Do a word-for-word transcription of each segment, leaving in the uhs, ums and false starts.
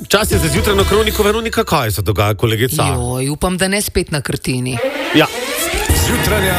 Čas je za zjutrajno kroniko, Veronika, kaj se dogaja, kolegica? Joj, upam, da ne spet na Krtini. Ja. Zjutranja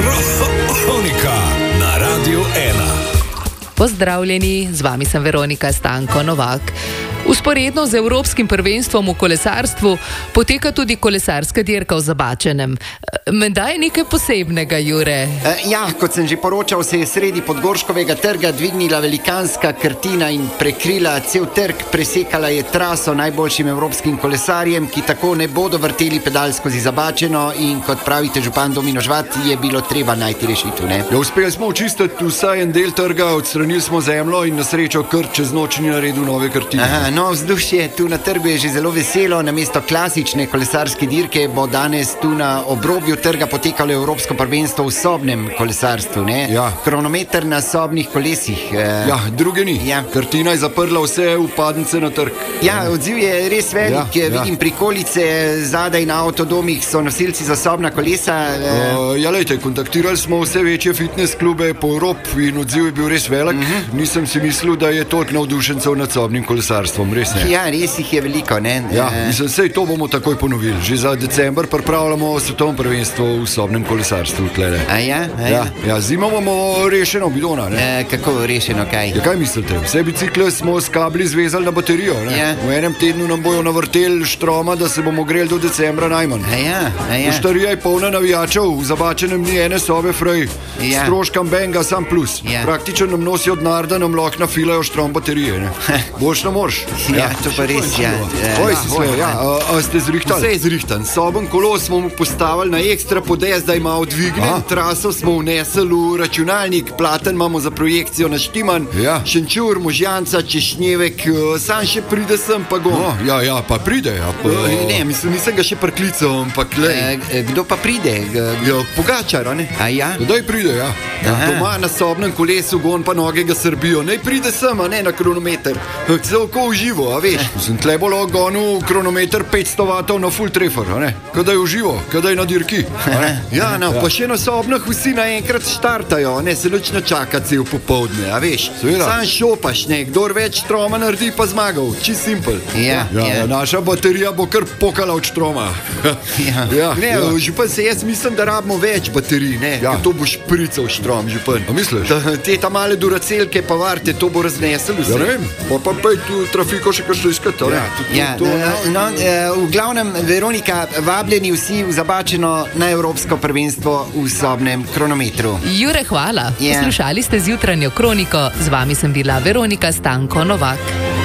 kronika na Radiu ena. Pozdravljeni, z vami sem Veronika Stanko Novak. Usporedno z evropskim prvenstvom v kolesarstvu poteka tudi kolesarska dirka v Zabačenem. Menda je nekaj posebnega, Jure. Ja, kot sem že poročal, se je sredi Podgorškovega trga dvignila velikanska krtina in prekrila cel trg, presekala je traso najboljšim evropskim kolesarjem, ki tako ne bodo vrteli pedal skozi Zabačeno in kot pravite župan Domino Žvat, je bilo treba najti rešitev, ne? Ja, uspeli smo očistiti vsaj en del trga, odstranili smo zemljo in na srečo krt čez noč ni naredil nove krtine. Aha, no, vzdušje tu na trgu je že zelo veselo. Namesto klasične kolesarske dirke bo danes tu na obrobju trga potekalo evropsko prvenstvo v sobnem kolesarstvu, ne? Ja. Kronometer na sobnih kolesih. Eh, Ja, druge ni. Ja. Krtina je zaprla vse upadnice na trg. Ja, odziv je res velik. Ja, ja. Vidim prikolice, zadaj na avtodomih so nosilci za sobna kolesa. Eh, Uh, ja, lejte, kontaktirali smo vse večje fitness klube po Evropi in odziv je bil res velik. Uh-huh. Nisem si mislil, da je toliko navdušencev nad sobnim kolesarstvom, res ne. Ja, res jih je veliko, ne? Ja, Eh, mislim, sej to bomo takoj ponovili. Že za december pripravljamo svetovno prvenstvo v sobnem kolesarstvu. Tlele. A ja? A Ja, ja, zimo bomo rešeno bidona, ne? Eh, kako rešeno, kaj? Ja, kaj mislite? Vse bicikle smo s kabli zvezali na baterijo. Ne? Ja. V enem tednu nam bojo navrteli štroma, da se bomo greli do decembra najmanj. A ja, a ja. Poštarija je polna navijačev, v Zabačenem ni ene sobe frej. Ja. Stroškam benga sam plus. Ja. Praktično nam nosijo denar, da nam lahko nafilajo štrom baterije. Ne? Boš na morš. Ja, to pa res, ja. Eh, Oj, ja, si sve, ja. A, a ste zrihtali? Vse je zrihtan. Soben kolo smo mu postavili na ekstra podest, da ima odvignen. Traso smo vnesli v računalnik, platen imamo za projekcijo naštiman. Ja. Šenčur, Možjanca, Češnjevek, uh, sam še pride sem, pa go. No, ja, ja, pa pride. Ja, pa, Uh, ne, mislim, nisem ga še priklical, ampak lej. Eh, kdo pa pride? G- Ja, Pogačar, a ne? A ja? Kdaj pride, ja? ja Aha. doma na sobnem kolesu, gon pa noge ga srbijo. Naj pride sem, a ne na kronometer. Se oko uživo, a veš? Sem tle bo lahko gonil kronometer petsto vatov na full treffer, a ne? Kadaj uživo, kadaj na dirki. a ne? Ja, no, ja. Pa še na sobnih vsi naenkrat štartajo, ne se nič ne čaka cel popoldne, a veš? Seveda. Sam šopaš, ne, kdor več štroma naredi, pa zmagal, čist simpel. Ja, ja, ja. Naša baterija bo kar pokala od štroma. Ja. ja, Ne, ja. župan se jaz mislim, da rabimo več baterij, ne? Ja. Ker to bo šprical štrom, župan. A misliš? Ta, te ta male duracelke pa varte, to bo raznesel vse. Ja, ne vem, pa pa pej tu trafiko še kakšno iskati, a ne? Ja, To- no, no, eh, v glavnem, Veronika, vabljeni vsi v Zabačeno na evropsko prvenstvo v sobnem kronometru. Jure, hvala. Ja. Poslušali ste zjutranjo kroniko, z vami sem bila Veronika Stanko Novak.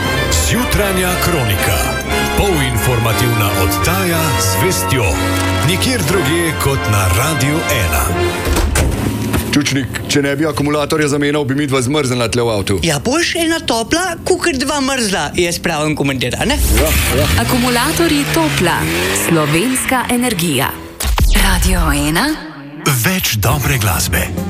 Zjutranja kronika. Polinformativna oddaja z vestjo. Nikjer drugje kot na Radiu ena. Čučnik, če ne bi akumulatorja zamenjal, bi mi dva zmrznila tle v avtu. Ja, boš ena topla, kukar dva mrzla, je spravim komentar, a ne? Akumulatorji Topla, slovenska energija. Radio ena. Več dobre glasbe.